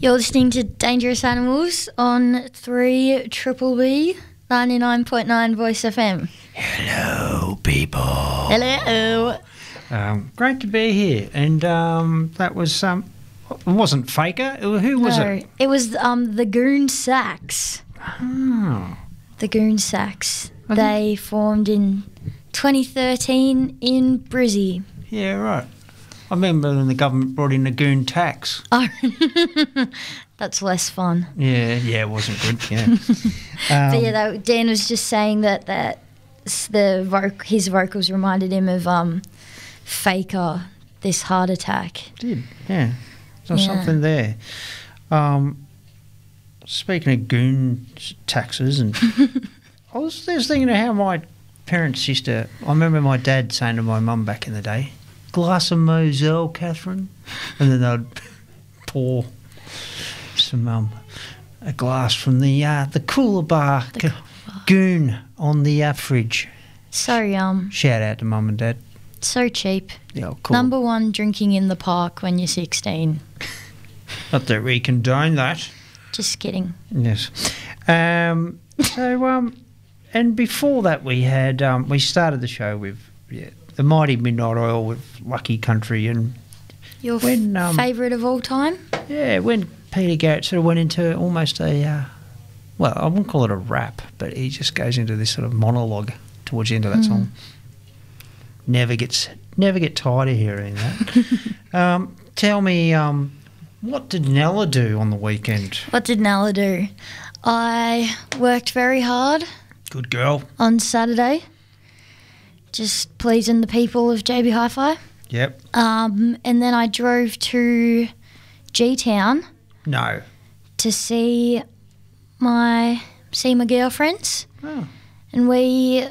You're listening to Dangerous Animals on 3 Triple B 99.9 Voice FM. Hello, people. Hello. Great to be here. And that was it wasn't Faker. Who was it? It was the Goon Sax. Oh. The Goon Sax. They formed in 2013 in Brizzy. Yeah, right. I remember when the government brought in the goon tax. Oh, that's less fun. Yeah, it wasn't good. Yeah. But yeah, Dan was just saying that his vocals reminded him of Faker, this heart attack. Did, yeah. There's something there. Speaking of goon taxes, and I was just thinking of how my parents used to. I remember my dad saying to my mum back in the day, "Glass of Moselle, Catherine," and then they'd pour some a glass from the cooler bar, goon on the fridge. So Shout out to mum and dad. So cheap. Yeah, cool. Number one, drinking in the park when you're 16. Not that we condone that. Just kidding. Yes. And before that we had we started the show with the Mighty Midnight Oil with Lucky Country, and your favourite of all time? Yeah, when Peter Garrett sort of went into almost a well, I wouldn't call it a rap, but he just goes into this sort of monologue towards the end of that song. Never get tired of hearing that. Tell me, what did Nella do on the weekend? What did Nella do? I worked very hard. Good girl. On Saturday. Just pleasing the people of JB Hi-Fi. Yep. And then I drove to G-Town. No. To see my girlfriends. Oh. And we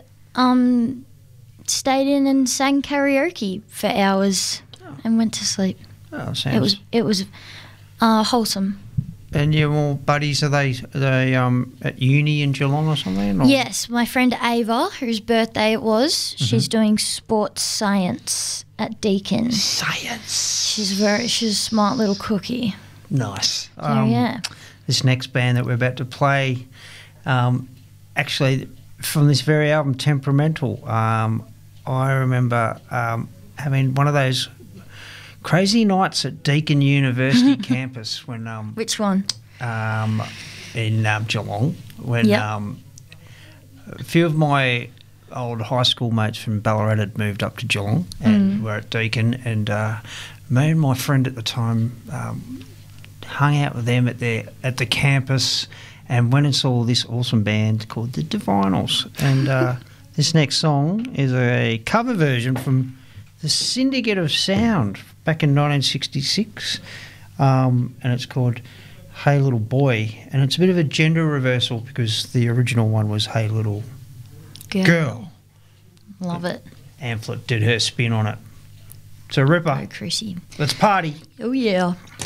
stayed in and sang karaoke for hours and went to sleep. Oh, sounds. It was wholesome. And your all buddies, are they at uni in Geelong or something? Or? Yes, my friend Ava, whose birthday it was, she's doing sports science at Deakin. Science. She's a smart little cookie. Nice. Yeah. This next band that we're about to play, actually from this very album, Temperamental. I remember having one of those crazy nights at Deakin University campus when which one? In Geelong, when a few of my old high school mates from Ballarat had moved up to Geelong and were at Deakin, and me and my friend at the time hung out with them at the campus and went and saw this awesome band called the Divinals, and this next song is a cover version from the Syndicate of Sound back in 1966, and it's called Hey Little Boy, and it's a bit of a gender reversal because the original one was Hey Little Girl. Love it. Amplet did her spin on it. It's a ripper. Oh, Chrissy. Let's party. Oh, yeah.